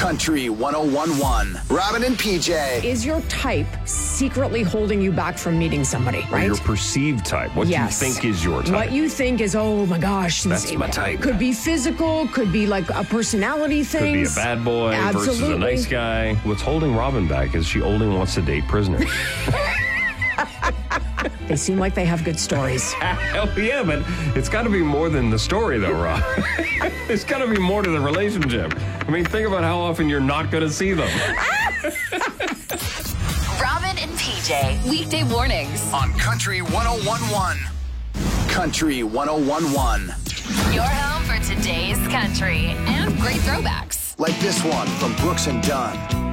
Country 101.1. Robin and PJ. Is your type secretly holding you back from meeting somebody, Or right? your perceived type. What you think is your type. What you think is, oh my gosh. That's my type. Could be physical, could be like a personality thing. Could be a bad boy versus a nice guy. What's holding Robin back is she only wants to date prisoners. They seem like they have good stories. Hell yeah, but it's got to be more than the story, though, Rob. There's got to be more to the relationship. I mean, think about how often you're not going to see them. Robin and PJ, weekday mornings On Country 101.1. Country 101.1. Your home for today's country and great throwbacks. Like this one from Brooks and Dunn.